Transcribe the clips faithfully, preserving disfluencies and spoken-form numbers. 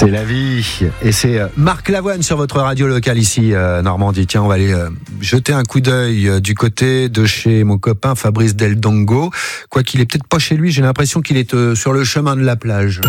C'est la vie. Et c'est Marc Lavoine sur votre radio locale ici, euh, Normandie. Tiens, on va aller euh, jeter un coup d'œil euh, du côté de chez mon copain Fabrice Del Dongo. Quoi qu'il est peut-être pas chez lui, j'ai l'impression qu'il est euh, sur le chemin de la plage.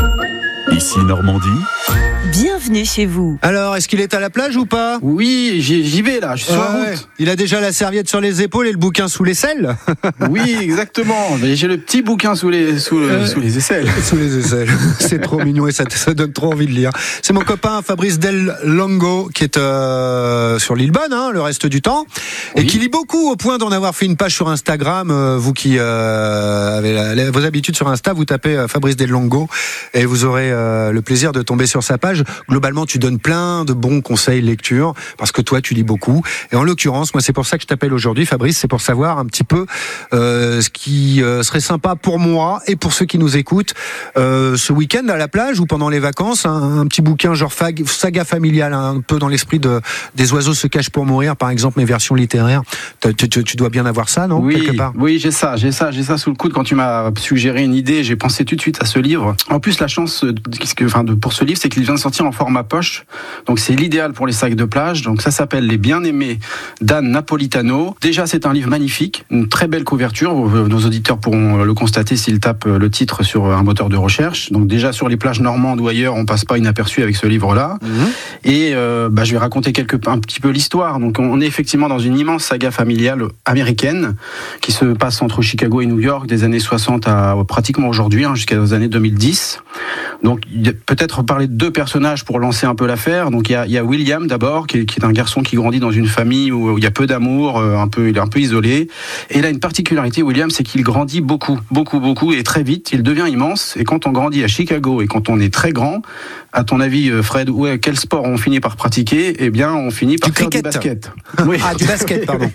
Ici Normandie. Bienvenue chez vous. Alors, est-ce qu'il est à la plage ou pas ? Oui, j'y, j'y vais là, je suis sur la Ouais. route. Il a déjà la serviette sur les épaules et le bouquin sous l'aisselle. Oui, exactement. Mais j'ai le petit bouquin sous les, sous, le- Euh, sous les aisselles. Sous les aisselles. C'est trop mignon et ça, ça donne trop envie de lire. C'est mon copain Fabrice Del Longo qui est euh, sur l'île Bonne hein, le reste du temps et Oui. qui lit beaucoup au point d'en avoir fait une page sur Instagram. Euh, vous qui euh, avez la, la, vos habitudes sur Insta, vous tapez euh, Fabrice Del Longo et vous aurez euh, le plaisir de tomber sur sa page. Globalement, tu donnes plein de bons conseils lecture parce que toi, tu lis beaucoup. Et en l'occurrence, moi, c'est pour ça que je t'appelle aujourd'hui, Fabrice. C'est pour savoir un petit peu euh, ce qui euh, serait sympa pour moi et pour ceux qui nous écoutent euh, ce week-end à la plage ou pendant les vacances. Un, un petit bouquin genre fag, saga familiale, hein, un peu dans l'esprit de Des oiseaux se cachent pour mourir, par exemple, mes versions littéraires. Tu, tu, tu dois bien avoir ça, non ? Oui, Quelque part. oui, j'ai ça, j'ai ça, j'ai ça sous le coude. Quand tu m'as suggéré une idée, j'ai pensé tout de suite à ce livre. En plus, la chance, euh, qu'est-ce que, enfin, de, pour ce livre, c'est qu'il vient de sortir en format poche. Donc, c'est l'idéal pour les sacs de plage. Donc, ça s'appelle Les Bien-Aimés d'Anne Napolitano. Déjà, c'est un livre magnifique, une très belle couverture. Nos auditeurs pourront le constater s'ils tapent le titre sur un moteur de recherche. Donc, déjà, sur les plages normandes ou ailleurs, on passe pas inaperçu avec ce livre-là. Mmh. Et euh, bah, je vais raconter quelque, un petit peu l'histoire. Donc, on est effectivement dans une immense saga familiale américaine qui se passe entre Chicago et New York des années soixante à pratiquement aujourd'hui, hein, jusqu'aux années deux mille dix. Donc, peut-être parler de deux personnages pour lancer un peu l'affaire. Donc, il y a, il y a William d'abord, qui est, qui est un garçon qui grandit dans une famille où, où il y a peu d'amour, euh, un peu, il est un peu isolé. Et il a une particularité, William, c'est qu'il grandit beaucoup, beaucoup, beaucoup, et très vite. Il devient immense. Et quand on grandit à Chicago et quand on est très grand, à ton avis, Fred, où, quel sport on finit par pratiquer ? Eh bien, on finit par du faire cricket. du basket. Oui. Ah, du basket, pardon.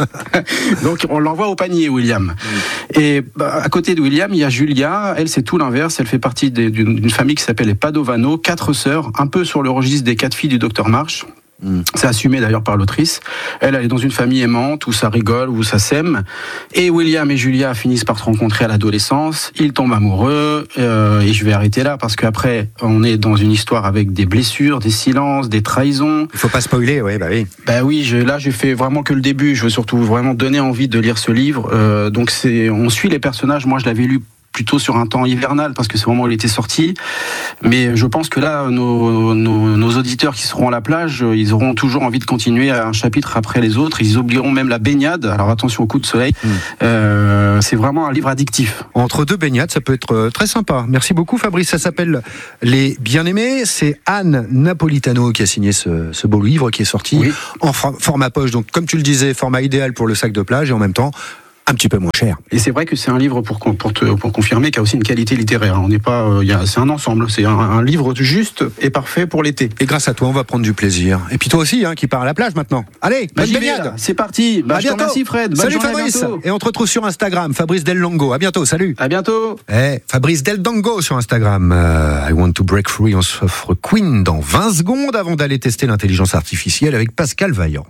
Donc, on l'envoie au panier, William. Mmh. Et bah, à côté de William, il y a Julia. Elle, c'est tout l'inverse. Elle fait partie des, d'une, d'une famille qui s'appelle les Padovano, quatre sœurs, un peu sur le registre des quatre filles du docteur March. Mmh. C'est assumé d'ailleurs par l'autrice. Elle, elle est dans une famille aimante où ça rigole, où ça s'aime. Et William et Julia finissent par se rencontrer à l'adolescence. Ils tombent amoureux. Euh, et je vais arrêter là parce qu'après, on est dans une histoire avec des blessures, des silences, des trahisons. Il faut pas spoiler, ouais, bah oui. Bah oui, je, là j'ai fait vraiment que le début. Je veux surtout vraiment donner envie de lire ce livre. Euh, donc c'est, on suit les personnages. Moi, je l'avais lu plutôt sur un temps hivernal parce que c'est vraiment où il était sorti, mais je pense que là nos, nos, nos auditeurs qui seront à la plage, ils auront toujours envie de continuer un chapitre après les autres, ils oublieront même la baignade, alors attention au coup de soleil. mmh. euh, c'est vraiment un livre addictif. Entre deux baignades, ça peut être très sympa. Merci beaucoup Fabrice, ça s'appelle Les Bien-Aimés, c'est Anne Napolitano qui a signé ce, ce beau livre qui est sorti oui. en for- format poche, donc comme tu le disais, format idéal pour le sac de plage et en même temps un petit peu moins cher. Et c'est vrai que c'est un livre pour pour, te, pour confirmer qu'il y a aussi une qualité littéraire. On n'est pas, euh, y a, c'est un ensemble. C'est un, un livre juste et parfait pour l'été. Et grâce à toi, on va prendre du plaisir. Et puis toi aussi, hein, qui part à la plage maintenant. Allez, bonne bah, baignade. C'est parti. Bah, à je bientôt. te remercie, Fred. Bonne salut journée, Fabrice. à et on te retrouve sur Instagram, Fabrice Del Longo. À bientôt. Salut. À bientôt. Eh, Fabrice Del Dongo sur Instagram. Uh, I want to break free. On s'offre Queen dans vingt secondes avant d'aller tester l'intelligence artificielle avec Pascal Vaillant.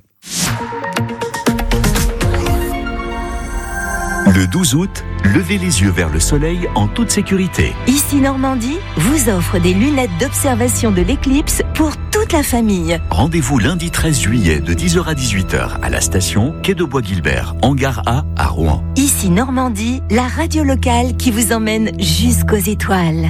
Le douze août, levez les yeux vers le soleil en toute sécurité. Ici Normandie vous offre des lunettes d'observation de l'éclipse pour toute la famille. Rendez-vous lundi treize juillet de dix heures à dix-huit heures à la station Quai de Bois-Guilbert, Hangar A à Rouen. Ici Normandie, la radio locale qui vous emmène jusqu'aux étoiles.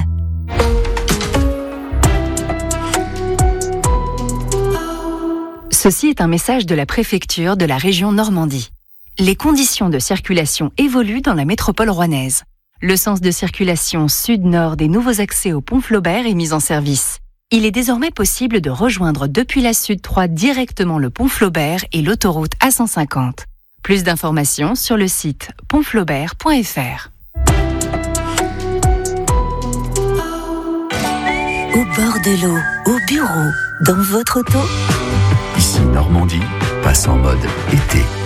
Ceci est un message de la préfecture de la région Normandie. Les conditions de circulation évoluent dans la métropole rouennaise. Le sens de circulation sud-nord des nouveaux accès au pont Flaubert est mis en service. Il est désormais possible de rejoindre depuis la Sud trois directement le pont Flaubert et l'autoroute A cent cinquante. Plus d'informations sur le site pont flaubert point f r. Au bord de l'eau, au bureau, dans votre auto. Ici Normandie passe en mode été.